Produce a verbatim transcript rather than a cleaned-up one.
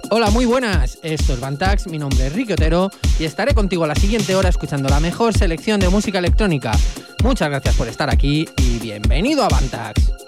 Hola, muy buenas, esto es Bantax, mi nombre es Ricky Otero y estaré contigo a la siguiente hora escuchando la mejor selección de música electrónica. Muchas gracias por estar aquí y bienvenido a Bantax.